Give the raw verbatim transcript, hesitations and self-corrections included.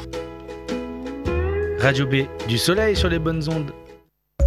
Radio B, du soleil sur les bonnes ondes.